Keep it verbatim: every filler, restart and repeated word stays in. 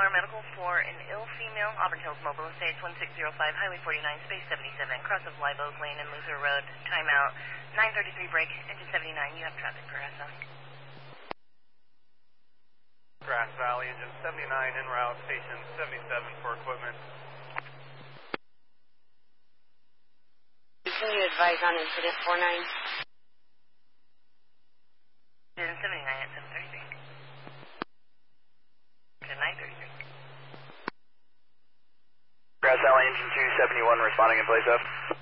Star Medical for an ill female, Auburn Hills Mobile Estates, one six zero five, Highway forty-nine, Space seventy-seven, cross of Live Oak Lane and Luther Road. Timeout, nine thirty-three break, engine seventy-nine. You have traffic for S O. Grass Valley, engine seventy-nine, en route, station seventy-seven for equipment. Can you advise on incident four nine? Engine seventy-nine at seven thirty-three. Engine nine thirty-three. Grass Valley, engine two seventy-one, responding in place up.